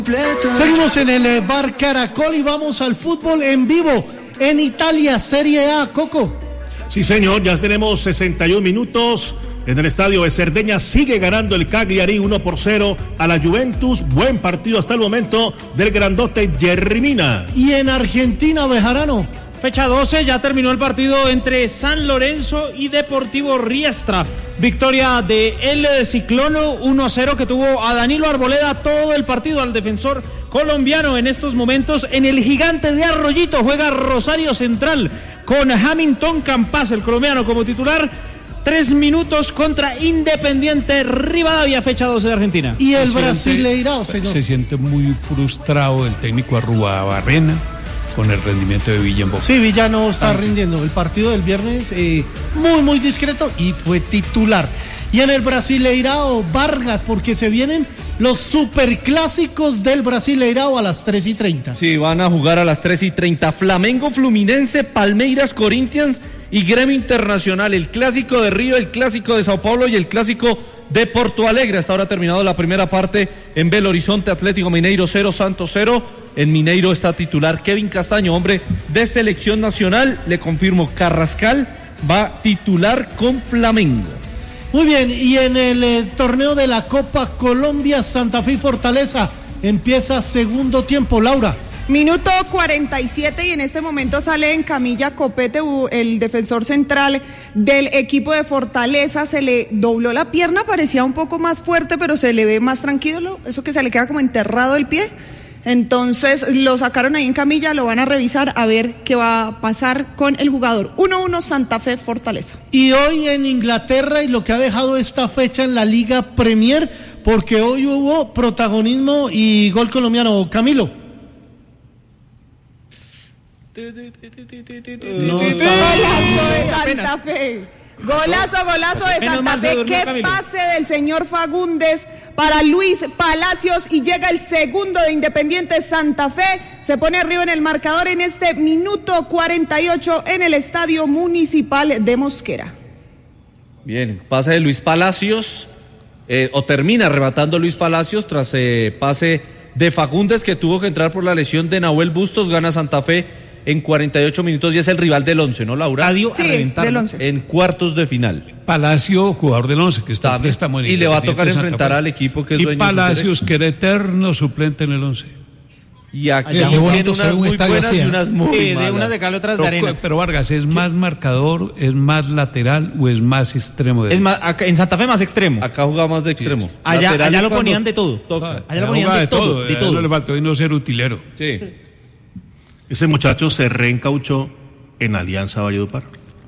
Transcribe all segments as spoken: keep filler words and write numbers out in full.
Seguimos en el eh, Bar Caracol y vamos al fútbol en vivo en Italia, Serie A, Coco. Sí, señor, ya tenemos sesenta y un minutos en el estadio de Cerdeña. Sigue ganando el Cagliari uno por cero a la Juventus. Buen partido hasta el momento del grandote Jerry Mina. Y en Argentina, Bejarano. Fecha doce, ya terminó el partido entre San Lorenzo y Deportivo Riestra. Victoria de el Ciclono uno a cero que tuvo a Danilo Arboleda todo el partido, al defensor colombiano. En estos momentos en el Gigante de Arroyito juega Rosario Central con Hamilton Campas, el colombiano, como titular. Tres minutos contra Independiente Rivadavia, fecha doce de Argentina. Y el Brasileirao, señor. Se siente muy frustrado el técnico Arruabarrena con el rendimiento de Villa en Boca. Sí, Villa no está rindiendo. El partido del viernes eh, muy, muy discreto y fue titular. Y en el Brasileirao, Vargas, porque se vienen los superclásicos del Brasileirao a las tres y treinta. Sí, van a jugar a las tres y treinta. Flamengo, Fluminense, Palmeiras, Corinthians y Gremio Internacional. El clásico de Río, el clásico de Sao Paulo y el clásico de Porto Alegre. Hasta ahora ha terminado la primera parte en Belo Horizonte. Atlético Mineiro cero, Santos cero. En Mineiro está titular Kevin Castaño, hombre de selección nacional. Le confirmo, Carrascal va titular con Flamengo. Muy bien, y en el eh, torneo de la Copa Colombia, Santa Fe y Fortaleza, empieza segundo tiempo, Laura. Minuto cuarenta y siete y en este momento sale en camilla Copete, el defensor central del equipo de Fortaleza. Se le dobló la pierna, parecía un poco más fuerte, pero se le ve más tranquilo, eso que se le queda como enterrado el pie. Entonces lo sacaron ahí en camilla, lo van a revisar a ver qué va a pasar con el jugador. uno uno Santa Fe Fortaleza. Y hoy en Inglaterra, y lo que ha dejado esta fecha en la Liga Premier, porque hoy hubo protagonismo y gol colombiano. Camilo. No, golazo de Santa Fe. Golazo, golazo de Santa Fe. Qué pase del señor Fagundes para Luis Palacios y llega el segundo de Independiente Santa Fe. Se pone arriba en el marcador en este minuto cuarenta y ocho en el Estadio Municipal de Mosquera. Bien, pase de Luis Palacios, eh, o termina arrebatando Luis Palacios tras eh, pase de Fagundes, que tuvo que entrar por la lesión de Nahuel Bustos. Gana Santa Fe en cuarenta y ocho minutos y es el rival del once, ¿no, Laura? Estadio sí, del once. En cuartos de final. Palacio, jugador del once, que está en préstamo en y le va a tocar enfrentar al equipo que es y dueño Palacios, que era eterno suplente en el once. Y aquí Allá, tiene bonito, unas muy buenas así, y unas muy sí, malas. De unas de cal, otras pero, de arena. Pero Vargas, ¿es más marcador, es más lateral o es más extremo? De es más, acá, en Santa Fe más extremo. Acá jugaba más de extremo. Sí. Allá, allá lo ponían de todo. Toca. Allá lo ponían de, de todo. todo. De todo. No le faltó y no ser utilero. Sí. Ese muchacho se reencauchó en Alianza Valledupar.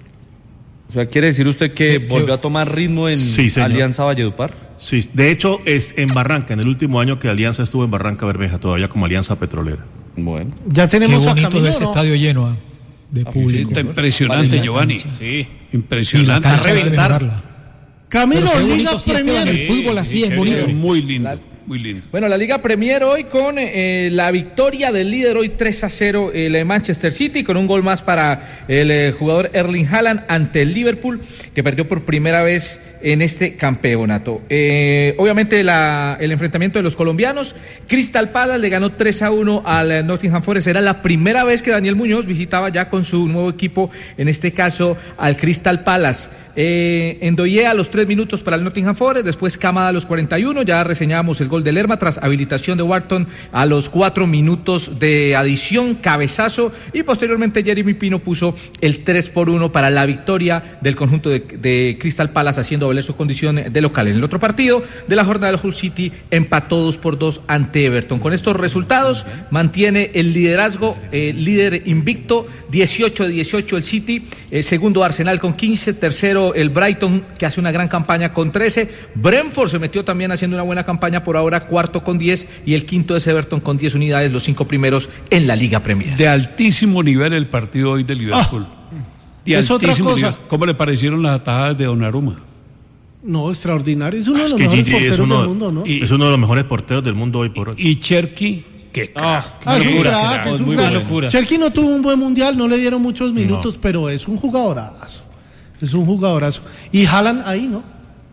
O sea, ¿quiere decir usted que Yo, volvió a tomar ritmo en sí, Alianza Valledupar? Sí, de hecho es en Barranca, en el último año que Alianza estuvo en Barranca Bermeja, todavía como Alianza Petrolera. Bueno. Ya tenemos Qué bonito a Camilo, ese ¿no? estadio lleno ¿eh? de Ah, público. Está impresionante, Giovanni. Sí. Impresionante. A reventar. Camilo, Liga bonito, Premier. el fútbol así sí, es bonito. Es muy lindo. La... Muy lindo. Bueno, la Liga Premier hoy con eh, la victoria del líder hoy tres a cero el Manchester City, con un gol más para el eh, jugador Erling Haaland ante el Liverpool, que perdió por primera vez en este campeonato. Eh, obviamente la, el enfrentamiento de los colombianos, Crystal Palace le ganó tres a uno al Nottingham Forest. Era la primera vez que Daniel Muñoz visitaba ya con su nuevo equipo, en este caso al Crystal Palace. Eh, Endoye a los tres minutos para el Nottingham Forest, después Kamada a los cuarenta y uno, ya reseñábamos el gol de Lerma tras habilitación de Wharton a los cuatro minutos de adición, cabezazo, y posteriormente Jeremy Pino puso el tres por uno para la victoria del conjunto de, de Crystal Palace, haciendo valer su condición de local. En el otro partido de la jornada, el Hull City empató dos por dos ante Everton. Con estos resultados mantiene el liderazgo, eh, líder invicto, dieciocho de dieciocho el City, eh, segundo Arsenal con quince, tercero el Brighton, que hace una gran campaña con trece, Brentford se metió también haciendo una buena campaña por ahora, cuarto con diez, y el quinto es Everton con diez unidades, los cinco primeros en la Liga Premier. De altísimo nivel el partido hoy de Liverpool. Ah, es otra cosa. Nivel. ¿Cómo le parecieron las atajadas de Donnarumma? No, extraordinario, es uno de los es mejores Gigi porteros es uno, del mundo, ¿no? Y, es uno de los mejores porteros del mundo hoy por hoy. Y Cherky, que ah, ah, es un crack, es un crack. Cherky no tuvo un buen mundial, no le dieron muchos minutos, no. Pero es un jugadorazo. Es un jugadorazo. Y Haaland ahí, ¿no?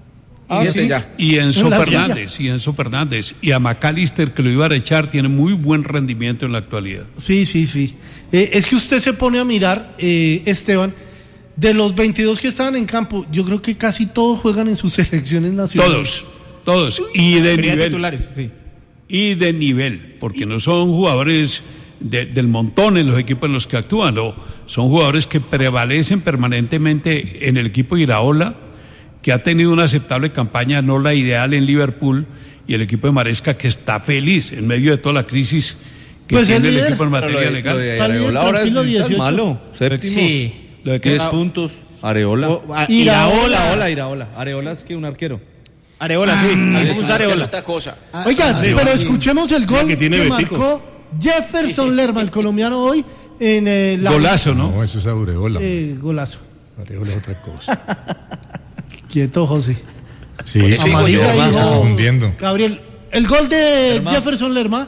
Ah, Siete sí. ya. Y Enzo En la Fernández, y Enzo Fernández, y a McAllister, que lo iba a echar, tiene muy buen rendimiento en la actualidad. Sí, sí, sí. Eh, es que usted se pone a mirar, eh, Esteban, de los veintidós que estaban en campo, yo creo que casi todos juegan en sus selecciones nacionales. Todos, todos, y de Mayoría nivel. titulares, sí. Y de nivel, porque no son jugadores de- del montón en los equipos en los que actúan, no, son jugadores que prevalecen permanentemente en el equipo Iraola, que ha tenido una aceptable campaña, no la ideal en Liverpool, y el equipo de Maresca, que está feliz en medio de toda la crisis que Pues tiene el el líder. equipo en Pero lo materia de- legal. lo de Está líder Areola ahora es tranquilo, tan dieciocho. malo. Séptimo. Sí. ¿Lo de qué? diez puntos. Areola. O- a- Iraola. Iraola, Iraola. Areola es que un arquero. Areola, sí. Algo como un Areola. otra cosa. Oiga, pero escuchemos el gol que que, tiene Betico. marcó Jefferson Lerma, el colombiano, hoy en eh, la... Golazo, ¿no? No, eso es Aureola. Eh, golazo. Aureola es otra cosa. Quieto, José. Sí, eso digo Amarilla, yo, está hijo. confundiendo. Gabriel, el gol de Jefferson Lerma.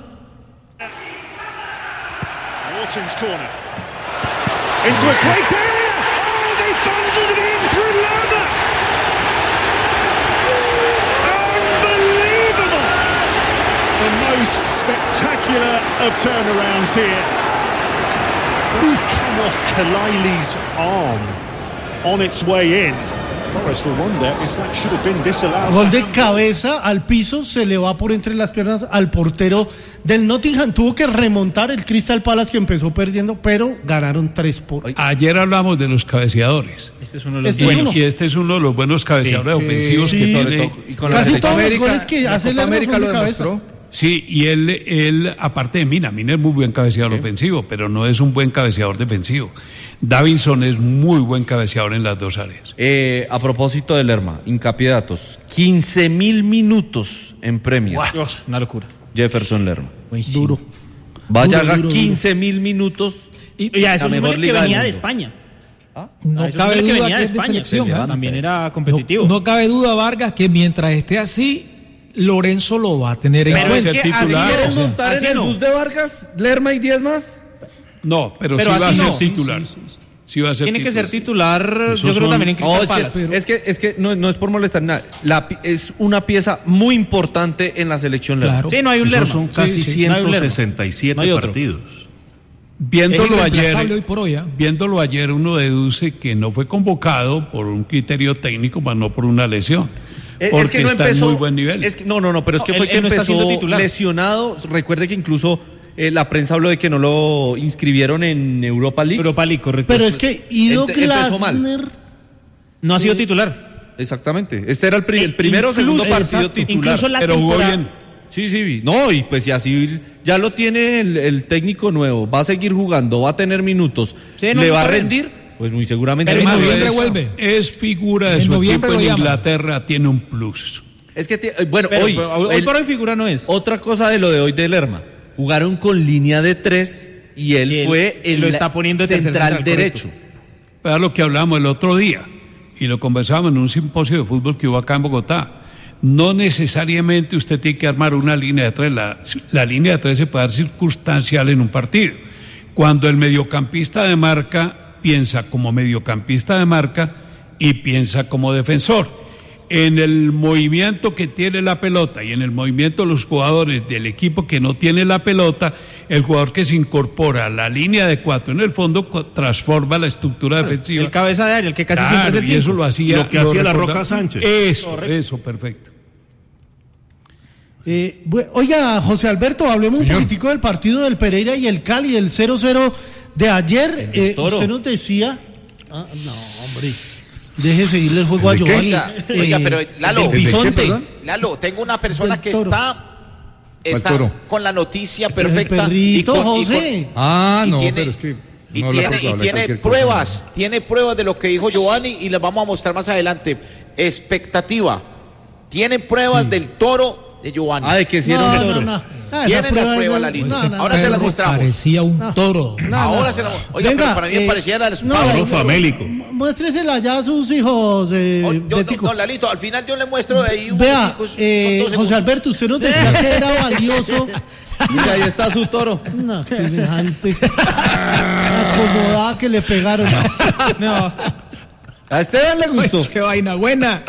Morton's corner. Into a great area. Oh, they bundled it in through Lerma. Unbelievable. The most spectacular of turnarounds here. That's come off Kalai's arm on its way in. Forrest will wonder if that should have been disallowed. Gol de cabeza al piso, se le va por entre las piernas al portero del Nottingham. Tuvo que remontar el Crystal Palace, que empezó perdiendo, pero ganaron tres por... Ayer hablamos de los cabeceadores. Este es uno de los Este es buenos. uno. Y este es uno de los buenos cabeceadores Sí, ofensivos sí, que sí. tiene. Y con la Casi Selección todos los América, goles que la hace Copa Lerma América son de lo cabeza. demostró. Sí, y él, él, aparte de Mina, Mina es muy buen cabeceador ofensivo, pero no es un buen cabeceador defensivo. Davinson es muy buen cabeceador en las dos áreas. Eh, a propósito de Lerma, hincapié de datos. quince mil minutos en Premier. Uf, una locura. Jefferson Lerma. Buenísimo. Duro. Vaya, Duro, haga duro, quince mil minutos. Y ya, eso la es un mejor que liga venía del de mundo. España. No Ah, eso cabe es un que duda venía que de es de España. selección. Se ¿verdad? También era No, competitivo. no cabe duda, Vargas, que mientras esté así, Lorenzo lo va a tener en Pero Puede es ser que así titular. eres ¿Quieres montar en así el no. bus de Vargas, Lerma y diez más? No, pero, Pero sí va a así ser no. titular. Sí va a ser Tiene que ser titular. titular, Esos yo creo son- también en No, Crystal es Palace. que, es que, es que no, no es por molestar nada. La, pi- es una pieza muy importante en la selección Lerma. Claro. Sí, no hay un Esos Lerma. son casi Sí, sí, no hay un Lerma. ciento sesenta y siete No hay otro. partidos. Es Viéndolo irreemplazable hoy ayer, por hoy, ¿ah? viéndolo ayer, uno deduce que no fue convocado por un criterio técnico, más no por una lesión. Eh, Porque es que no está empezó, en muy buen nivel. es que- no, no, no, pero es No, que él- fue que él no está empezó siendo titular. lesionado. Recuerde que incluso eh, la prensa habló de que no lo inscribieron en Europa League. Europa League, correcto. Pero es que Ido Ent- empezó mal. Glasner... no ha sido titular. Exactamente. Este era el, pri- el Eh, primero o incluso- segundo partido exacto. titular. Incluso la pero jugó temporada- bien. Sí, sí. No, y pues ya sí, ya lo tiene el, el técnico nuevo. Va a seguir jugando, va a tener minutos. Sí, no, ¿Le va a está bien. rendir? Pues muy seguramente. Pero en no. noviembre es, vuelve. es figura de En su noviembre equipo lo en llaman. Inglaterra, tiene un plus. Es que, ti- eh, bueno, Pero, hoy, pero hoy el- por hoy figura no es. otra cosa de lo de hoy de Lerma. Jugaron con línea de tres y él, Y él- fue y el lo está poniendo de tercer central, central, derecho. correcto. Era lo que hablamos el otro día y lo conversábamos en un simposio de fútbol que hubo acá en Bogotá. No necesariamente usted tiene que armar una línea de tres. La, la línea de tres se puede dar circunstancial en un partido. Cuando el mediocampista de marca piensa como mediocampista de marca y piensa como defensor. En el movimiento que tiene la pelota y en el movimiento de los jugadores del equipo que no tiene la pelota, el jugador que se incorpora a la línea de cuatro en el fondo co- transforma la estructura defensiva. El cabeza de área, el que casi Claro, siempre es el y eso cinco. lo hacía, Lo que hacía la recorda- Roca Sánchez. Eso, eso, perfecto. Eh, bu- oiga, José Alberto, hablemos un poquitico del partido del Pereira y el Cali, el cero cero de ayer. Eh, Toro. usted nos decía... Ah, no, hombre. Deje seguirle el juego a ¿El de qué? Giovanni. Oiga, oiga, pero Lalo, del ¿El de qué, bisonte. perdón? Lalo, tengo una persona Del que toro. está, está toro? con la noticia Pero el perfecta. perrito, y con- y con- José. Ah, y no, tiene- pero es que y no habla tiene, por y hablar tiene cualquier cosa, pruebas, tiene pruebas de lo que dijo Giovanni y las vamos a mostrar más adelante. Expectativa. Tiene pruebas del toro de Giovanni. Ah, de que sí era No, un no, toro. no. Ah, esa Tienen prueba la es prueba, del- Lalito. no, no, Ahora no, se no. las mostramos. Parecía un toro. No, Ahora no. se las Oiga, Venga, pero para mí me eh, parecía la no, espada. Toro famélico. Muéstresela ya a sus hijos, eh, Oh, yo, no, Betico. no, Lalito, al final yo le muestro ahí un Vea, son eh, dos José segundos. Alberto, usted nos decía que era valioso. Mira, ahí está su toro. No, semejante. Acomodada que le pegaron. No. A Esteban le gustó. Qué vaina buena.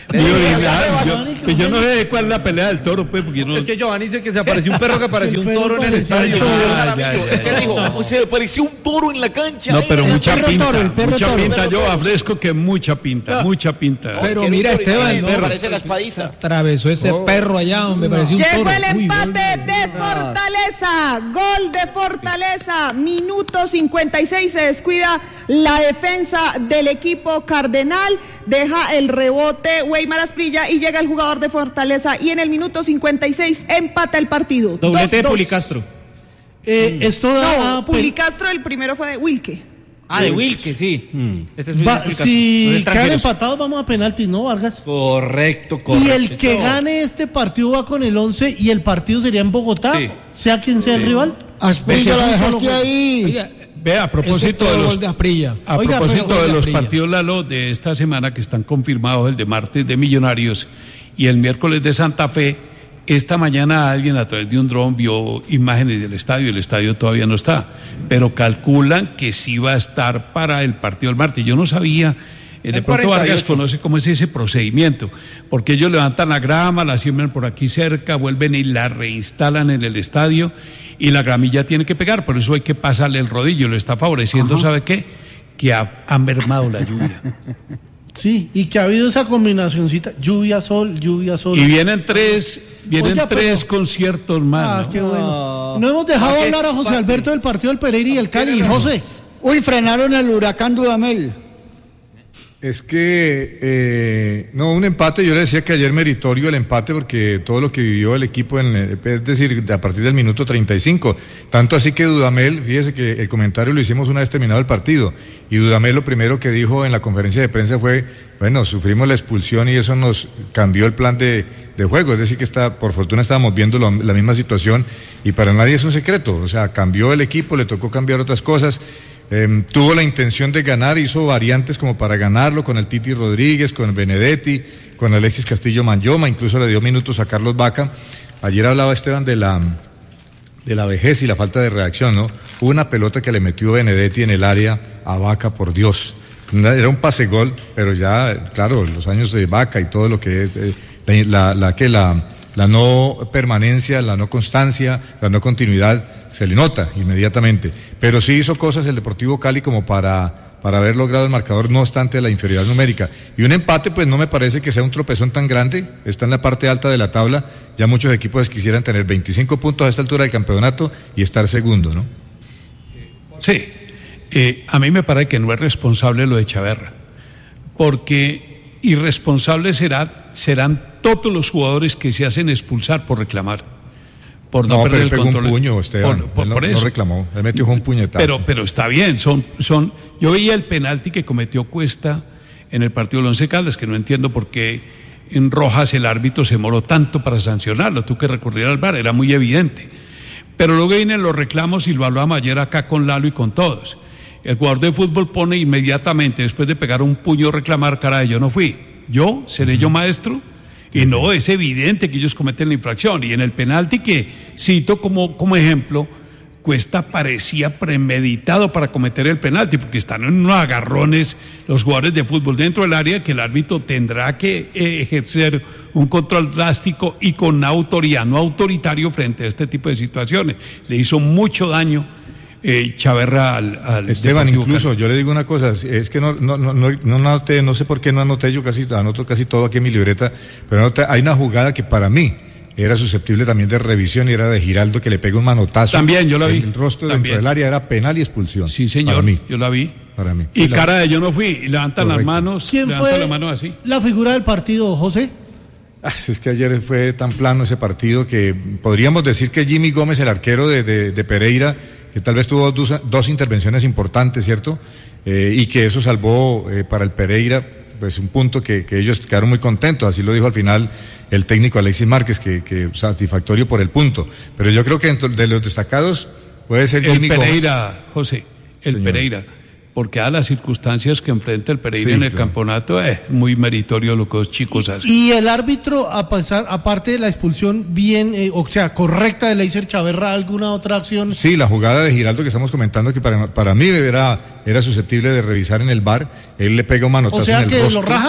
Yo, yo, pues yo no sé cuál es la pelea del toro, pues, porque no... Es que Giovanni dice que se apareció un perro que apareció un toro en el estadio. Ah, ya, ya, es que dijo, se apareció un toro en la cancha. No, pero mucha perro pinta, toro, el perro mucha toro. pinta. Yo afresco que mucha pinta, mucha pinta. Pero Que mira, un toro Esteban, y no, me parece la espadita. atravesó ese perro allá, me pareció un Llegó toro. el Uy, empate gol. de Fortaleza, gol de Fortaleza, minuto cincuenta y seis, se descuida la defensa del equipo cardenal, deja el rebote Weimar Asprilla y llega el jugador de Fortaleza y en el minuto cincuenta y seis empata el partido. Doblete dos, de dos. Pulicastro. Eh, esto da... No, Pulicastro el primero fue de Wilke. Ah, de Wilke, sí. Este es Va- Pulicastro. si Los quedan extranjeros. empatados, vamos a penaltis, ¿no, Vargas? Correcto, correcto. Y el que gane este partido va con el once y el partido sería en Bogotá, Sí. sea quien sea el rival. Asprilla, la dejaste ahí. Oiga, Ve, a propósito ese de gol los... de Asprilla. A Oiga, propósito pero- de los Asprilla. partidos, Lalo, de esta semana que están confirmados, el de martes de Millonarios y el miércoles de Santa Fe, esta mañana alguien a través de un dron vio imágenes del estadio, el estadio todavía no está, pero calculan que sí va a estar para el partido del martes. Yo no sabía, eh, de El pronto cuarenta y Vargas ocho. conoce cómo es ese procedimiento, porque ellos levantan la grama, la siembran por aquí cerca, vuelven y la reinstalan en el estadio y la gramilla tiene que pegar, por eso hay que pasarle el rodillo, lo está favoreciendo, ¿sabe qué? Que ha, ha mermado la lluvia. Sí, y que ha habido esa combinacioncita, lluvia, sol, lluvia, sol. Y vienen tres, vienen Oiga, pero- tres conciertos más, Ah, ¿no? qué bueno. No hemos dejado ¿Para qué? hablar a José ¿Para Alberto del partido del Pereira y el Cali. José. Uy, frenaron el huracán Dudamel. Es que, eh, no, un empate, yo le decía que ayer meritorio el empate porque todo lo que vivió el equipo, en, el- es decir, a partir del minuto treinta y cinco, tanto así que Dudamel, fíjese que el comentario lo hicimos una vez terminado el partido, y Dudamel lo primero que dijo en la conferencia de prensa fue, bueno, sufrimos la expulsión y eso nos cambió el plan de, de juego, es decir, que está, por fortuna estábamos viendo lo- la misma situación y para nadie es un secreto, o sea, cambió el equipo, le tocó cambiar otras cosas. Eh, tuvo la intención de ganar, hizo variantes como para ganarlo con el Titi Rodríguez, con el Benedetti, con Alexis Castillo Manyoma, incluso le dio minutos a Carlos Vaca. Ayer hablaba Esteban de la, de la vejez y la falta de reacción, ¿no? Hubo una pelota que le metió Benedetti en el área a Vaca, por Dios. Una- Era un pase gol, pero ya, claro, los años de Vaca y todo lo que es, eh, la, la, que la, la no permanencia, la no constancia, la no continuidad, se le nota inmediatamente. Pero sí hizo cosas el Deportivo Cali como para, para haber logrado el marcador, no obstante la inferioridad numérica. Y un empate, pues no me parece que sea un tropezón tan grande, está en la parte alta de la tabla, ya muchos equipos quisieran tener veinticinco puntos a esta altura del campeonato y estar segundo, ¿no? Sí, eh, a mí me parece que no es responsable lo de Chaverra, porque irresponsables será, serán todos los jugadores que se hacen expulsar por reclamar. Por no, No, pero perder él el pegó control. un puño, Esteban. Por, por- Él no, por no eso. reclamó, él metió un puñetazo. Pero, pero está bien, son, son, yo veía el penalti que cometió Cuesta en el partido del Once Caldas, que no entiendo por qué en Rojas el árbitro se demoró tanto para sancionarlo, tuvo que recurrir al V A R, era muy evidente. Pero luego vienen los reclamos y lo hablamos ayer acá con Lalo y con todos. El jugador de fútbol pone inmediatamente, después de pegar un puño, reclamar, caray, yo no fui. ¿Yo? ¿Seré yo maestro? Y no, es evidente que ellos cometen la infracción. Y en el penalti que cito como, como ejemplo, Cuesta parecía premeditado para cometer el penalti, porque están en unos agarrones los jugadores de fútbol dentro del área que el árbitro tendrá que eh, ejercer un control drástico y con autoridad, no autoritario frente a este tipo de situaciones. Le hizo mucho daño eh, Chaverra al, al Esteban, Deportivo incluso Cali. yo le digo una cosa, es que no no no no, no, anoté, no sé por qué no anoté, yo casi anoto casi todo aquí en mi libreta, pero anoté, hay una jugada que para mí era susceptible también de revisión y era de Giraldo que le pega un manotazo. También, yo la vi. El rostro También. dentro del área era penal y expulsión. Sí, señor, Para mí. yo la vi. Para mí. Y la- cara de yo no fui, y levantan las Correcto. manos, ¿Quién levantan fue las manos así. la figura del partido, José? Ah, es que ayer fue tan plano ese partido que podríamos decir que Jimmy Gómez, el arquero de, de- de Pereira, que tal vez tuvo dos, dos intervenciones importantes, ¿cierto? Eh, y que eso salvó eh, para el Pereira, pues un punto que, que ellos quedaron muy contentos, así lo dijo al final el técnico Alexis Márquez, que, que satisfactorio por el punto. Pero yo creo que dentro de los destacados puede ser El Jimmy Pereira, Gómez. José, el Señor. Pereira, porque a las circunstancias que enfrenta el Pereira Sí, en el claro. campeonato, es muy meritorio lo que los chicos hacen. Y el árbitro, a pasar, aparte de la expulsión bien, eh, o sea, correcta de Leiser Chaverra, ¿alguna otra acción? Sí, la jugada de Giraldo que estamos comentando, que para, para mí era, era susceptible de revisar en el V A R, él le pega un manotazo O sea en el que rostro. lo raja.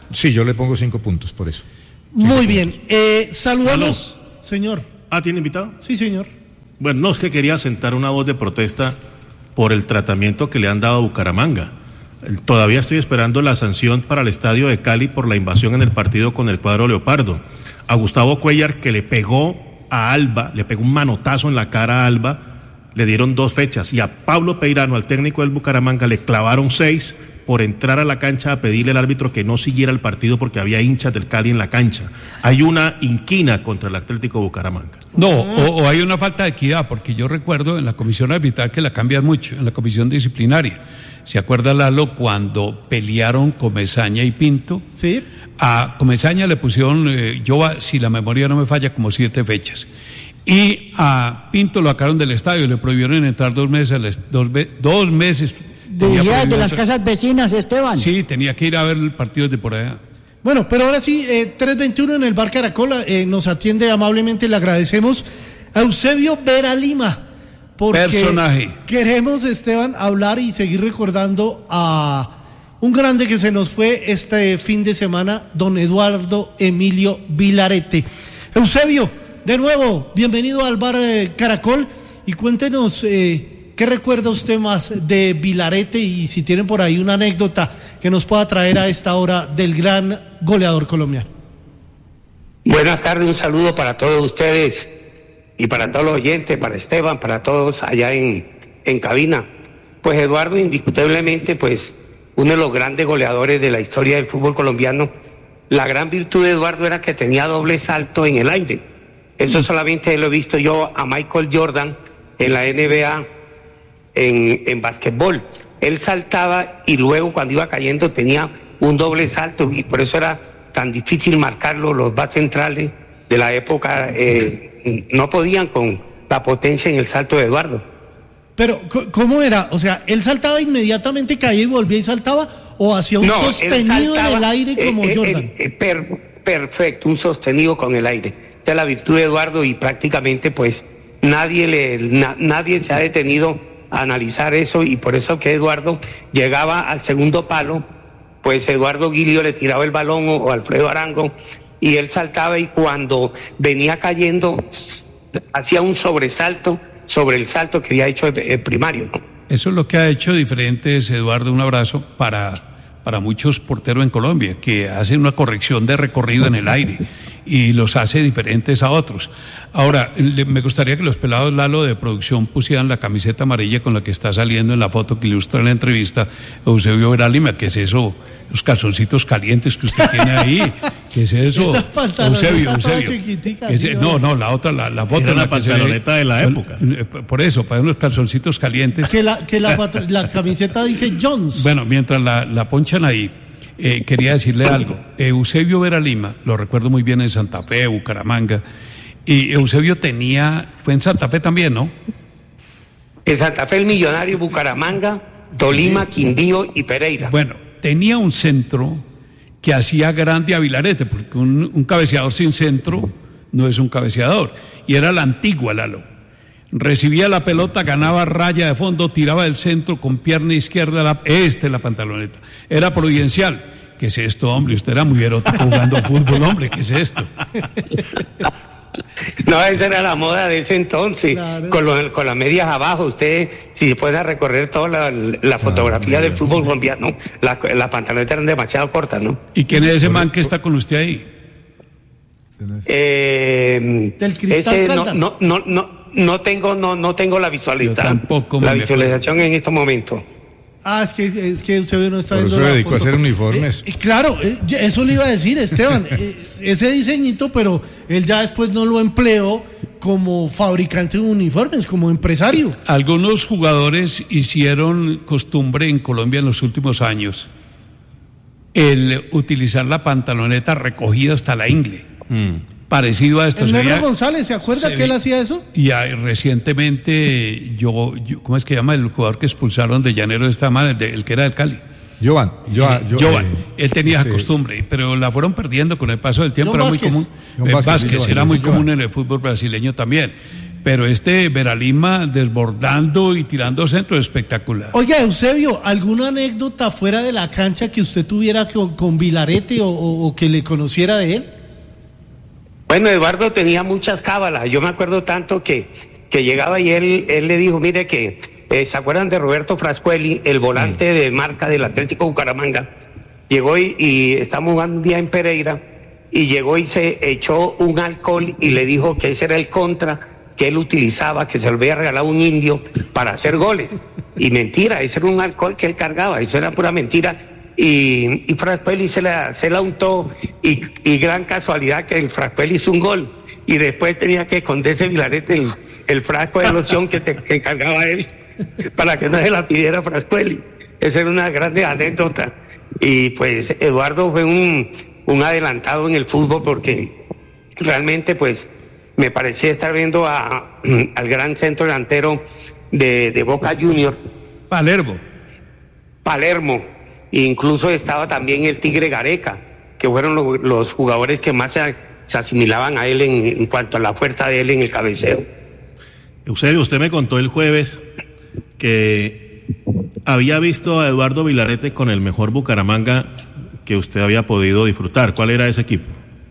Sí, yo le pongo cinco puntos por eso. Muy bien. Eh, saludamos, señor. Ah, ¿tiene invitado? Sí, señor. Bueno, no, es que quería sentar una voz de protesta por el tratamiento que le han dado a Bucaramanga. Todavía estoy esperando la sanción para el Estadio de Cali por la invasión en el partido con el cuadro Leopardo. A Gustavo Cuellar, que le pegó a Alba, le pegó un manotazo en la cara a Alba, le dieron dos fechas. Y a Pablo Peirano, al técnico del Bucaramanga, le clavaron seis por entrar a la cancha a pedirle al árbitro que no siguiera el partido porque había hinchas del Cali en la cancha. Hay una inquina contra el Atlético Bucaramanga. No, o, o hay una falta de equidad, porque yo recuerdo en la comisión arbitral que la cambian mucho, en la comisión disciplinaria. ¿Se acuerda, Lalo, cuando pelearon Comesaña y Pinto? Sí. A Comesaña le pusieron, eh, yo si la memoria no me falla, como siete fechas. Y a Pinto lo sacaron del estadio y le prohibieron entrar dos meses, dos, dos meses. De, de las casas vecinas, Esteban. Sí, tenía que ir a ver el partido de por allá. Bueno, pero ahora sí, eh, tres veintiuno en el Bar Caracol, eh, nos atiende amablemente, le agradecemos a Eusebio Vera Lima, porque personaje. Queremos, Esteban, hablar y seguir recordando a un grande que se nos fue este fin de semana, don Eduardo Emilio Vilarete. Eusebio, de nuevo, bienvenido al Bar eh, Caracol, y cuéntenos... Eh, ¿Qué recuerda usted más de Vilarete y si tienen por ahí una anécdota que nos pueda traer a esta hora del gran goleador colombiano? Buenas tardes, un saludo para todos ustedes y para todos los oyentes, para Esteban, para todos allá en, en cabina. Pues Eduardo, indiscutiblemente, pues uno de los grandes goleadores de la historia del fútbol colombiano. La gran virtud de Eduardo era que tenía doble salto en el aire. Eso solamente lo he visto yo a Michael Jordan en la N B A. En, en básquetbol, él saltaba y luego cuando iba cayendo tenía un doble salto y por eso era tan difícil marcarlo. Los backs centrales de la época eh, no podían con la potencia en el salto de Eduardo. Pero, ¿cómo era? O sea, ¿él saltaba inmediatamente, caía y volvía y saltaba? ¿O hacía un no, sostenido saltaba, en el aire como eh, Jordan? Eh, eh, per, perfecto, un sostenido con el aire. Esta es la virtud de Eduardo y prácticamente pues nadie, le, na, nadie se ha detenido a analizar eso, y por eso que Eduardo llegaba al segundo palo, pues Eduardo Guilio le tiraba el balón o, o Alfredo Arango y él saltaba, y cuando venía cayendo hacía un sobresalto sobre el salto que había hecho el, el primario, ¿no? Eso es lo que ha hecho diferentes, Eduardo, un abrazo para, para muchos porteros en Colombia, que hacen una corrección de recorrido en el aire y los hace diferentes a otros. Ahora, le, me gustaría que los pelados, Lalo, de producción pusieran la camiseta amarilla con la que está saliendo en la foto que ilustra la entrevista Eusebio Vera Lima. ¿Qué es eso? Los calzoncitos calientes que usted tiene ahí. ¿Qué es eso? Eusebio, Eusebio. Es, no, no, la otra, la, la foto. Era en la, la pantaloneta de la época. Por eso, para unos calzoncitos calientes. Que la, que la, la camiseta dice Jones. Bueno, mientras la, la ponchan ahí, eh, quería decirle algo. Eusebio Vera Lima, lo recuerdo muy bien en Santa Fe, Bucaramanga. Y Eusebio tenía, fue en Santa Fe también, ¿no? En Santa Fe, el Millonario, Bucaramanga, Tolima, Quindío y Pereira. Bueno, tenía un centro que hacía grande a Vilarete, porque un, un cabeceador sin centro no es un cabeceador. Y era la antigua, Lalo. Recibía la pelota, ganaba raya de fondo, tiraba del centro con pierna izquierda, la, este la pantaloneta. Era providencial. ¿Qué es esto, hombre? Usted era muy erótico jugando fútbol, hombre. ¿Qué es esto? No, esa era la moda de ese entonces, claro. con, lo, con las medias abajo. Usted, si puede recorrer toda la, la fotografía claro, del fútbol colombiano, las la pantalonetas eran demasiado cortas, ¿no? ¿Y quién es ese man que está con usted ahí? Eh, ese no, no, no, no, no tengo, no, no tengo la visualización. La visualización en estos momentos. Ah, es que, es que usted no está Por viendo eso la se dedicó foto. a hacer uniformes. Eh, eh, claro, eh, eso le iba a decir, Esteban. eh, ese diseñito, pero él ya después no lo empleó como fabricante de uniformes, como empresario. Algunos jugadores hicieron costumbre en Colombia en los últimos años el utilizar la pantaloneta recogida hasta la ingle. Mm. Parecido a esto. El Negro González, ¿se acuerda que él hacía eso? Y hay, recientemente, yo, yo, ¿cómo es que llama el jugador que expulsaron de Llanero de esta madre, el, de, el que era del Cali? Jovan. Jovan, eh, Jovan. Eh, él tenía este, costumbre, pero la fueron perdiendo con el paso del tiempo. John Era Vázquez. muy común. John Eh, Vázquez, Vázquez Jovan, era muy Jovan. común en el fútbol brasileño también. pero este Veralima desbordando y tirando centro espectacular. Oiga, Eusebio, ¿alguna anécdota fuera de la cancha que usted tuviera con, con Vilarete o, o, o que le conociera de él? Bueno, Eduardo tenía muchas cábalas. Yo me acuerdo tanto que, que llegaba y él, él le dijo, mire que, eh, ¿se acuerdan de Roberto Frascuelli, el volante mm. de marca del Atlético Bucaramanga? Llegó y, y estamos jugando un día en Pereira y llegó y se echó un alcohol y le dijo que ese era el contra que él utilizaba, que se lo había regalado un indio para hacer goles. Y mentira, ese era un alcohol que él cargaba, eso era pura mentira. Y, y Frascuelli se la, se la untó y, y gran casualidad que el Frascuelli hizo un gol y después tenía que esconderse Vilarete el, el frasco de loción que, te, que cargaba él para que no se la pidiera Frascuelli. Esa era una grande anécdota. Y pues Eduardo fue un, un adelantado en el fútbol porque realmente pues me parecía estar viendo a, al gran centro delantero de, de Boca Junior. Palermo. Palermo. Incluso estaba también el Tigre Gareca, que fueron los, los jugadores que más se, se asimilaban a él en, en cuanto a la fuerza de él en el cabeceo. Eusebio, usted me contó el jueves que había visto a Eduardo Vilarete con el mejor Bucaramanga que usted había podido disfrutar. ¿Cuál era ese equipo?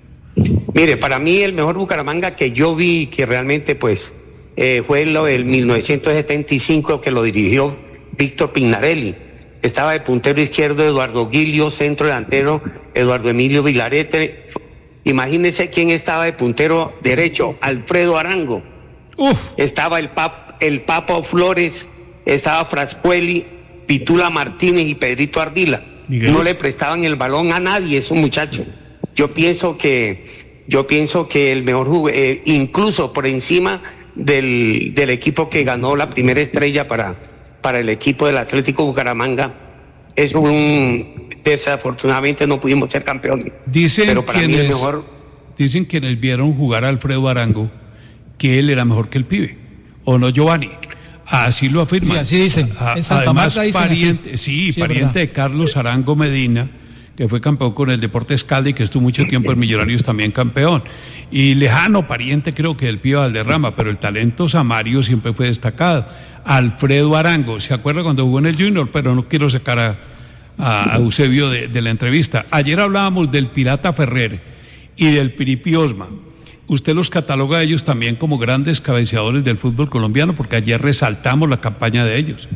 Mire, para mí el mejor Bucaramanga que yo vi, que realmente pues eh, fue lo del mil novecientos setenta y cinco, que lo dirigió Víctor Pignarelli. Estaba de puntero izquierdo Eduardo Guilio, centro delantero Eduardo Emilio Vilarete. Imagínense quién estaba de puntero derecho, Alfredo Arango. Uf. Estaba el, pap, el Papo Flores, estaba Frascuelli, Pitula Martínez y Pedrito Ardila. Miguel. No le prestaban el balón a nadie esos muchachos. Yo pienso que, yo pienso que el mejor jugador, eh, incluso por encima del, del equipo que ganó la primera estrella para para el equipo del Atlético Bucaramanga, es un, desafortunadamente no pudimos ser campeones. Dicen pero para quienes, mí el mejor... dicen quienes vieron jugar a Alfredo Arango que él era mejor que el pibe, ¿o no, Giovanni? Así lo afirman. Sí, así dicen. A, en Santa además, Marta dicen pariente, así. sí, sí, pariente de Carlos Arango Medina, que fue campeón con el Deportes Caldas y que estuvo mucho tiempo en Millonarios también campeón. Y lejano pariente creo que del Pío Valderrama, pero el talento Samario siempre fue destacado. Alfredo Arango, ¿se acuerda cuando jugó en el Junior? Pero no quiero sacar a, a, a Eusebio de, de la entrevista. Ayer hablábamos del Pirata Ferrer y del Piripi Osma. ¿Usted los cataloga a ellos también como grandes cabeceadores del fútbol colombiano? Porque ayer resaltamos la campaña de ellos.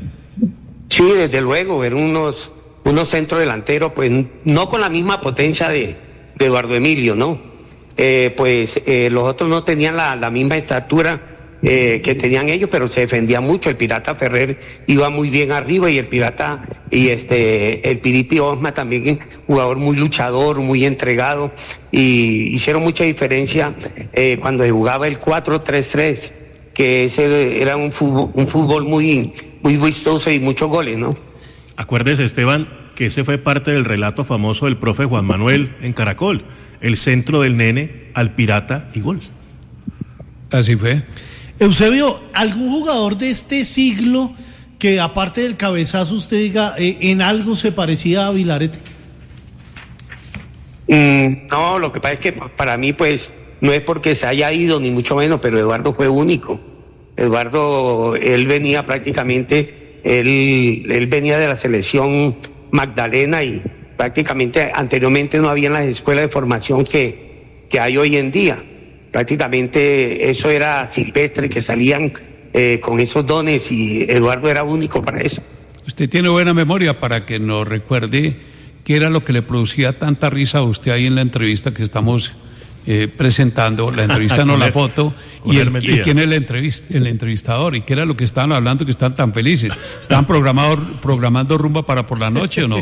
Sí, desde luego, eran unos, unos centrodelanteros, pues no con la misma potencia de, de Eduardo Emilio, ¿no? Eh, pues eh, los otros no tenían la, la misma estatura eh, que tenían ellos, pero se defendía mucho. El Pirata Ferrer iba muy bien arriba y el Pirata y este el Piripi Osma también, jugador muy luchador, muy entregado, y hicieron mucha diferencia eh, cuando se jugaba el cuatro tres tres, que ese era un fútbol, un fútbol muy, muy vistoso y muchos goles, ¿no? Acuérdese, Esteban, que ese fue parte del relato famoso del profe Juan Manuel en Caracol, el centro del nene al Pirata y gol. Así fue. Eusebio, ¿algún jugador de este siglo que aparte del cabezazo usted diga eh, en algo se parecía a Vilarete? Mm, no, lo que pasa es que para mí pues no es porque se haya ido ni mucho menos, pero Eduardo fue único. Eduardo, él venía prácticamente, él, él venía de la selección Magdalena y prácticamente anteriormente no había en las escuelas de formación que, que hay hoy en día. Prácticamente eso era silvestre, que salían eh, con esos dones, y Eduardo era único para eso. Usted tiene buena memoria para que nos recuerde qué era lo que le producía tanta risa a usted ahí en la entrevista que estamos eh, presentando, la entrevista no la foto, y, el, y quién es el, entrevist, el entrevistador, y qué era lo que estaban hablando, que están tan felices. ¿Estaban programado, programando rumba para por la noche o no?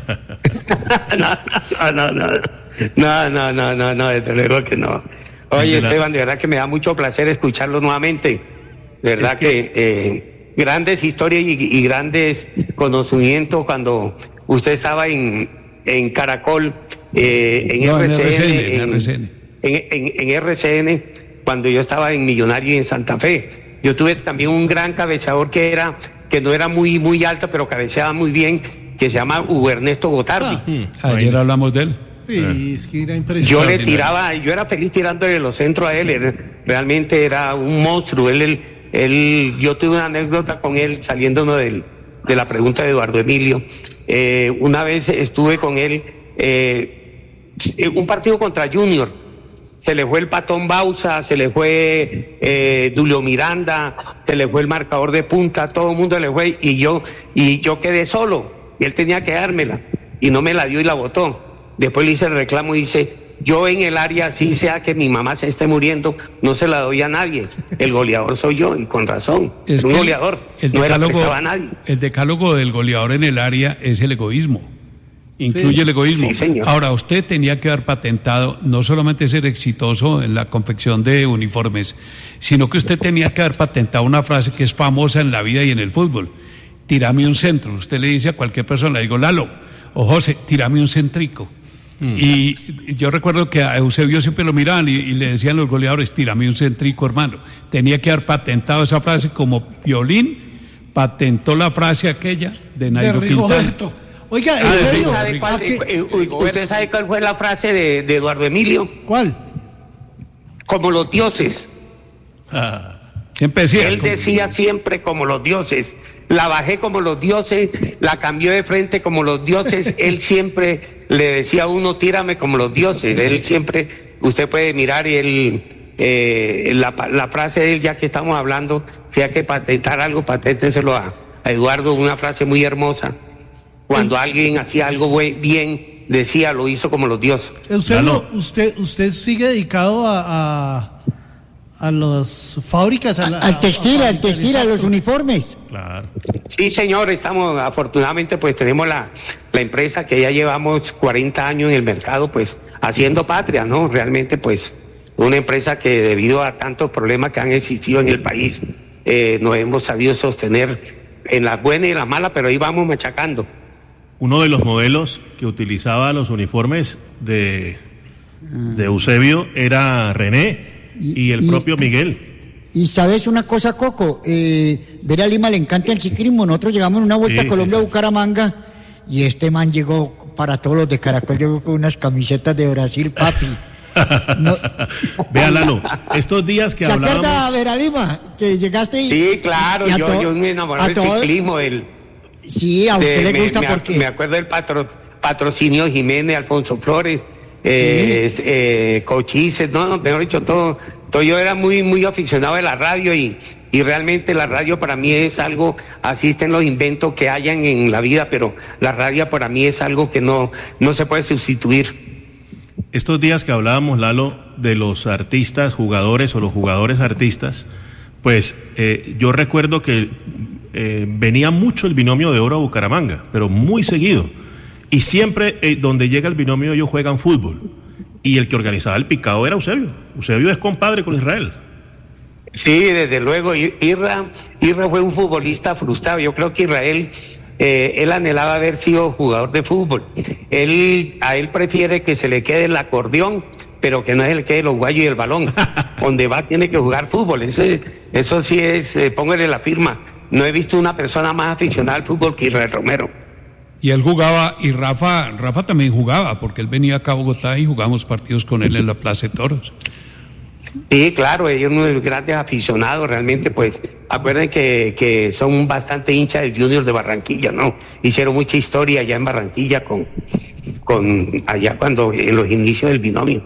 no, no, no, no, no, no, no, no, desde luego que no. Oye, Esteban, de verdad que me da mucho placer escucharlo nuevamente. De verdad es que, que eh, grandes historias y, y grandes conocimientos cuando usted estaba en, en Caracol, eh, en, no, R C N, en, en, R C N. En, en, en R C N, cuando yo estaba en Millonario y en Santa Fe. Yo tuve también un gran cabeceador que era que no era muy muy alto, pero cabeceaba muy bien, que se llama Hugo Ernesto Gotardi. Ah, ayer hablamos de él. Sí, es que era impresionante. Yo le tiraba, yo era feliz tirándole los centros a él, él realmente era un monstruo. Él, él, él, yo tuve una anécdota con él saliéndonos del, de la pregunta de Eduardo Emilio. Eh, una vez estuve con él, eh, un partido contra Junior, se le fue el Patón Bausa, se le fue eh, Dulio Miranda, se le fue el marcador de punta, todo el mundo le fue, y yo, y yo quedé solo, y él tenía que dármela, y no me la dio y la botó. Después le hice el reclamo y dice, yo en el área, si sea que mi mamá se esté muriendo, no se la doy a nadie. El goleador soy yo, y con razón. Es un goleador, el no era decálogo, prestaba a nadie. El decálogo del goleador en el área es el egoísmo. Incluye Sí. el egoísmo. Sí, señor. Ahora, usted tenía que haber patentado no solamente ser exitoso en la confección de uniformes, sino que usted tenía que haber patentado una frase que es famosa en la vida y en el fútbol. Tírame un centro. Usted le dice a cualquier persona, le digo, Lalo o José, tírame un centrico. Mm. Y yo recuerdo que a Eusebio siempre lo miraban y, y le decían los goleadores, tírame un centrico, hermano. Tenía que haber patentado esa frase como Violín patentó la frase aquella de Nairo Quintana. Oiga, Ah, ¿en serio? ¿usted, sabe cuál, eh, eh, ¿Usted sabe cuál fue la frase de, de Eduardo Emilio? ¿Cuál? Como los dioses. Ah, siempre decía. Él decía siempre como los dioses. La bajé como los dioses, la cambió de frente como los dioses. Él siempre le decía a uno, tírame como los dioses. Él siempre, usted puede mirar y él, eh, la, la frase de él, ya que estamos hablando, si hay que patentar algo, paténteselo a, a Eduardo, una frase muy hermosa. Cuando alguien hacía algo bien, decía, lo hizo como los dioses. Eusebio, usted, usted sigue dedicado a, a, a las fábricas, a la, Al textil, a- a- al textil, a los uniformes. Claro. Sí, señor, estamos, afortunadamente, pues tenemos la, la empresa que ya llevamos cuarenta años en el mercado, pues haciendo patria, ¿no? Realmente, pues, una empresa que debido a tantos problemas que han existido en el país, eh, nos hemos sabido sostener en las buenas y en las malas, pero ahí vamos machacando. Uno de los modelos que utilizaba los uniformes de, de Eusebio era René y, y el y- propio Miguel. Y sabes una cosa, Coco, eh, ver a Lima le encanta el ciclismo. Nosotros llegamos en una vuelta Sí, a Colombia, sí, sí. a Bucaramanga, y este man llegó, para todos los de Caracol, llegó con unas camisetas de Brasil, papi. No. Vea, Lalo, estos días que ¿Se hablábamos... acuerda, Vera Lima, que llegaste y... Sí, claro, y a yo, to- yo me enamoré a del todo- ciclismo, del... Sí, a usted de- le gusta me, porque... me acuerdo del patro, patrocinio Jiménez, Alfonso Flores, eh, Sí. eh, Cochices, no, no, mejor dicho, todo, todo. Yo era muy, muy aficionado de la radio y, y realmente la radio para mí es algo, asisten los inventos que hayan en la vida, pero la radio para mí es algo que no, no se puede sustituir. Estos días que hablábamos, Lalo, de los artistas, jugadores o los jugadores artistas, pues eh, yo recuerdo que eh, venía mucho el binomio de oro a Bucaramanga, pero muy seguido. Y siempre eh, donde llega el binomio ellos juegan fútbol. Y el que organizaba el picado era Eusebio. Eusebio es compadre con Israel. Sí, desde luego, I- Irra, Irra fue un futbolista frustrado. Yo creo que Israel, eh, él anhelaba haber sido jugador de fútbol. Él, a él prefiere que se le quede el acordeón, pero que no se le quede los guayos y el balón. Donde va tiene que jugar fútbol. Eso, eso sí es, eh, póngale la firma. No he visto una persona más aficionada al fútbol que Israel Romero. Y él jugaba, y Rafa, Rafa también jugaba, porque él venía acá a Bogotá y jugamos partidos con él en la Plaza de Toros. Sí, claro, ellos son unos grandes aficionados, realmente, pues, acuerden que, que son bastante hinchas del Junior de Barranquilla, ¿no? Hicieron mucha historia allá en Barranquilla con, con allá cuando, en los inicios del binomio.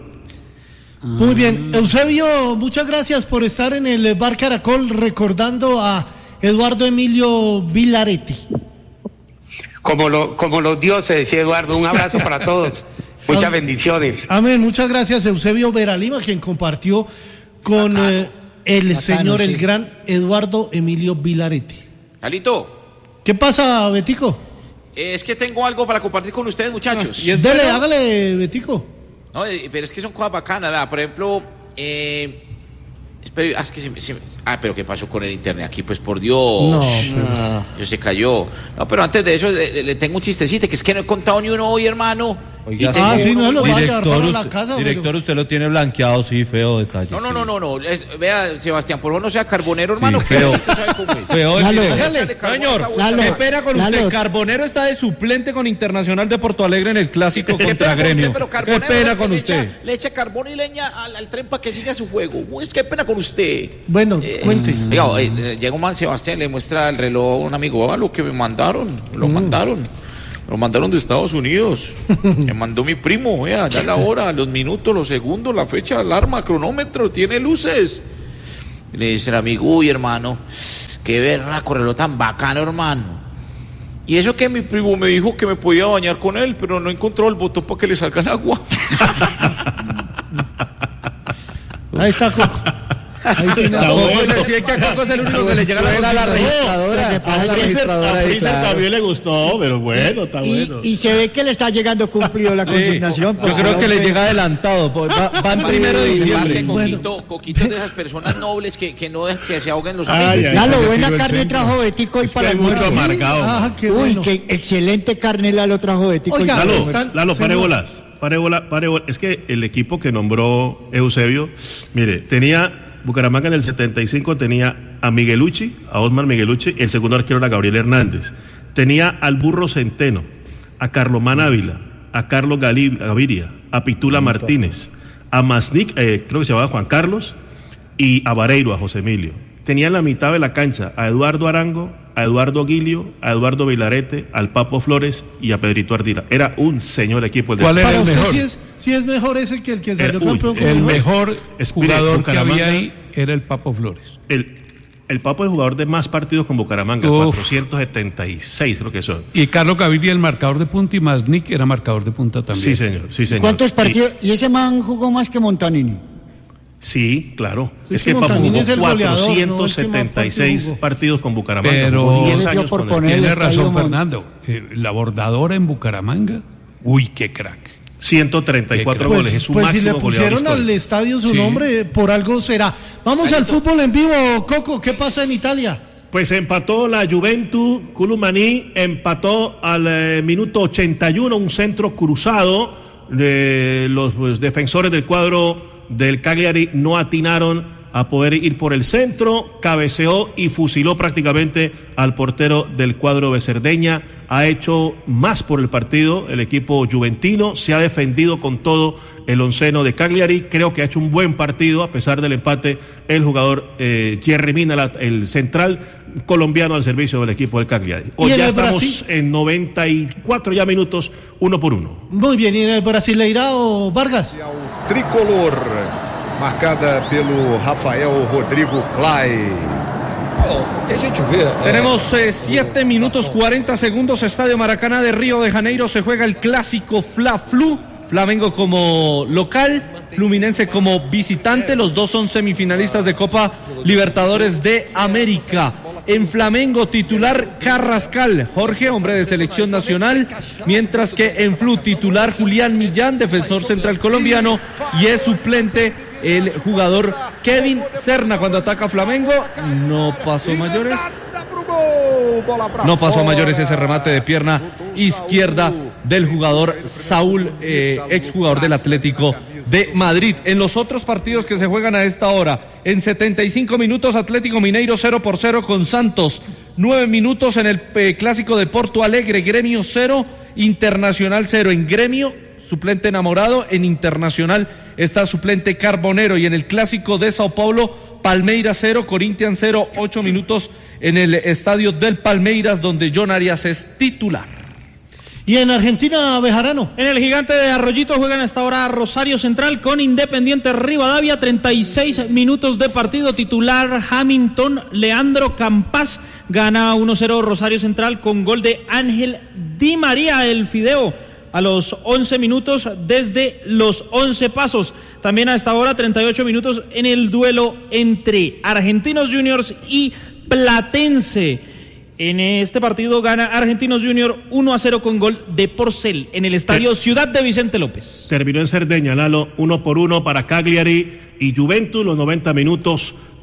Muy bien, Eusebio, muchas gracias por estar en el Bar Caracol recordando a Eduardo Emilio Vilaretti. Como, lo, como los dioses, decía Eduardo, un abrazo para todos, muchas bendiciones. Amén, muchas gracias, Eusebio Veralima, quien compartió con eh, el Bacano, señor, sí. el gran Eduardo Emilio Vilaretti. Alito, ¿Qué pasa, Betico? eh, es que tengo algo para compartir con ustedes, muchachos. Dele, hágale, Betico. No, eh, pero es que son cosas bacanas, ¿verdad? Por ejemplo, eh, espera, ah, es que se me- se me- ah, pero ¿qué pasó con el internet aquí? Pues por Dios. No, Yo se cayó. No, pero antes de eso le, le tengo un chistecito, que es que no he contado ni uno hoy, hermano. Oiga, ah, sí, no lo va a director, llevar para usted, la casa. director pero... usted lo tiene blanqueado, sí, feo detalle. No, no, no, no, no. Es, vea, Sebastián, por favor no sea carbonero, hermano. Sí, feo. Usted sabe cómo es. Feo, Lalo, señor, Lalo, qué pena con Lalo. usted. Carbonero está de suplente con Internacional de Porto Alegre en el clásico Qué contra pena con Gremio. usted, pero Qué Carbonero pena es que con le usted. Echa, le echa carbón y leña al, al tren para que siga su fuego. Uy, qué pena con usted. Bueno, Eh, cuente. Diga, eh, llega un man, Sebastián, le muestra el reloj a un amigo. Ah, lo que me mandaron, lo Mm. mandaron. Lo mandaron de Estados Unidos. Me mandó mi primo, vea, ya la hora, los minutos, los segundos, la fecha, alarma, cronómetro, tiene luces. Y le dice el amigo, uy, hermano, qué berraco reloj tan bacano, hermano. Y eso que mi primo me dijo que me podía bañar con él, pero no encontró el botón para que le salga el agua. Ahí está Coco. Ahí tiene Está a Coco. bueno. Si es que a Coco es el único que le llega la Suena la registradora. A Freezer, a Freezer también le gustó, pero bueno, está Y, bueno. y se ve que le está llegando cumplido la consignación. Yo porque creo que le hombre- llega adelantado. pues, Va, va en primero de Más que diciembre. Coquito, Coquito es de esas personas nobles que, que no dejan que se ahoguen los Ay, amigos. ay, Lalo, ay, buena tiro el carne centro. trajo Betico hoy Es que para hay el mucho almuerzo. amargado. Ah, qué Uy, bueno. qué excelente carne Lalo trajo Betico. Oiga, hoy para el Lalo, almuerzo. están- Lalo, pare señor. bolas, pare bola, pare bola. Es que el equipo que nombró Eusebio, mire, tenía Bucaramanga en el setenta y cinco, tenía a Miguelucci, a Osmar Miguelucci, el segundo arquero era Gabriel Hernández. Tenía al Burro Centeno, a Carlomán Ávila, a Carlos Gali- Gaviria, a Pitula Martínez, a Masnik, eh, creo que se llamaba Juan Carlos, y a Vareiro, a José Emilio. Tenía en la mitad de la cancha a Eduardo Arango, a Eduardo Guilio, a Eduardo Vilarete, al Papo Flores y a Pedrito Ardila. Era un señor equipo. El de ¿Cuál era Para el usted mejor? sí es, sí es mejor ese que el que salió Eh, uy, campeón con El Uruguay. mejor Espire, jugador que Bucaramanga- había ahí era el Papo Flores. El, el Papo es el jugador de más partidos con Bucaramanga, Uf. cuatrocientos setenta y seis creo que son. Y Carlos Gaviria, el marcador de punta, y Masnik era marcador de punta también. Sí, señor, sí, señor. ¿Cuántos Y- partidos? ¿Y ese man jugó más que Montanini? Sí, claro. Sí, es es que que Papo Montanini jugó es el goleador, ¿no? El que cuatrocientos setenta y más partidos seis jugó. partidos con Bucaramanga. Pero- jugó diez Yo años por con poner- él. Tiene el razón, estadio, Fernando. Eh, la bordadora en Bucaramanga. Uy, qué crack. ciento treinta y cuatro Pues, goles, es su pues si máximo le goleador pusieron al histórico. estadio su Sí. nombre, por algo será. Vamos al fútbol en vivo, Coco. ¿Qué pasa en Italia? Pues empató la Juventus, Culumaní empató al eh, minuto ochenta y uno, un centro cruzado. De los pues, defensores del cuadro del Cagliari no atinaron a poder ir por el centro, cabeceó y fusiló prácticamente al portero del cuadro de Cerdeña. Ha hecho más por el partido el equipo juventino, se ha defendido con todo el onceno de Cagliari. Creo que ha hecho un buen partido a pesar del empate el jugador eh, Jerry Mina, la- el central colombiano al servicio del equipo del Cagliari. Hoy ¿Y en ya el estamos Brasil? en noventa y cuatro ya minutos, uno por uno. Muy bien, ¿y en el Brasileirao, Vargas? Tricolor, marcada pelo Rafael Rodrigo Clay. Tenemos eh, siete minutos cuarenta segundos. Estadio Maracaná de Río de Janeiro. Se juega el clásico Fla-Flu. Flamengo como local, Fluminense como visitante. Los dos son semifinalistas de Copa Libertadores de América. En Flamengo titular Carrascal, Jorge, hombre de selección nacional, mientras que en Flu titular Julián Millán, defensor central colombiano, y es suplente el jugador Kevin Serna. Cuando ataca Flamengo, no pasó mayores. No pasó a mayores ese remate de pierna izquierda del jugador Saúl, eh, exjugador del Atlético de Madrid. En los otros partidos que se juegan a esta hora, en setenta y cinco minutos Atlético Mineiro cero por cero con Santos, nueve minutos en el eh, clásico de Porto Alegre, Gremio cero, Internacional cero. En Gremio, suplente Enamorado, en Internacional está suplente Carbonero, y en el clásico de Sao Paulo, Palmeiras cero, Corinthians cero, ocho minutos en el estadio del Palmeiras, donde John Arias es titular. ¿Y en Argentina, Bejarano? En el Gigante de Arroyito juegan hasta ahora Rosario Central con Independiente Rivadavia, treinta y seis minutos de partido. Titular Hamilton Leandro Campas, gana uno cero Rosario Central con gol de Ángel Di María, el Fideo, a los once minutos desde los once pasos. También a esta hora treinta y ocho minutos en el duelo entre Argentinos Juniors y Platense. En este partido gana Argentinos Junior uno a cero con gol de Porcel en el estadio Ciudad de Vicente López. Terminó en Cerdeña, Lalo, uno por uno para Cagliari y Juventus, los noventa minutos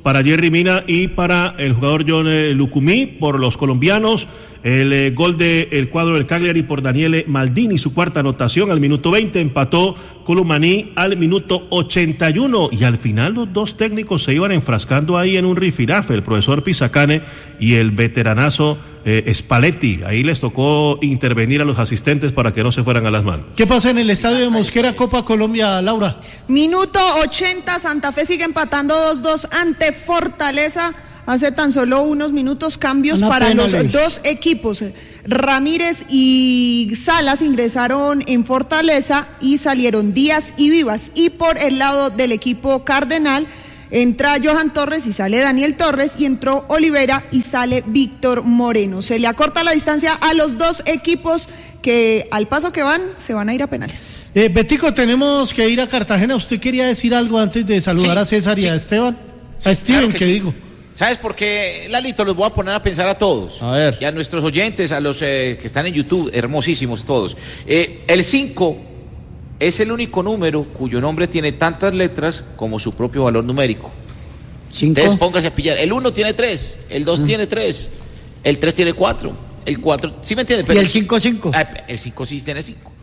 para Jerry Mina y para el jugador John eh, Lucumí por los colombianos. El eh, gol del de cuadro del Cagliari por Daniele Maldini, su cuarta anotación al minuto veinte, empató Colomani al minuto ochenta y uno, y al final los dos técnicos se iban enfrascando ahí en un rifirafe, el profesor Pisacane y el veteranazo eh, Spalletti. Ahí les tocó intervenir a los asistentes para que no se fueran a las manos. ¿Qué pasa en el estadio de Mosquera, Copa Colombia, Laura? Minuto ochenta, Santa Fe sigue empatando dos dos ante Fortaleza. Hace tan solo unos minutos cambios Una para pena, los Luis. dos equipos. Ramírez y Salas ingresaron en Fortaleza y salieron Díaz y Vivas. Y por el lado del equipo Cardenal entra Johan Torres y sale Daniel Torres, y entró Olivera y sale Víctor Moreno. Se le acorta la distancia a los dos equipos que al paso que van se van a ir a penales. Eh, Betico, tenemos que ir a Cartagena. ¿Usted quería decir algo antes de saludar Sí, a César y sí. a Esteban? Sí, a Steven, claro que, que sí. digo. ¿Sabes por qué, Lalito? Los voy a poner a pensar a todos. A ver. Y a nuestros oyentes, a los eh, que están en YouTube, hermosísimos todos. Eh, el cinco es el único número cuyo nombre tiene tantas letras como su propio valor numérico. Cinco. Entonces póngase a pillar. El uno tiene tres, el dos tiene tres, el tres tiene cuatro, el cuatro, ¿sí me entiende? ¿Y el cinco, cinco? Ah, el cinco sí tiene cinco.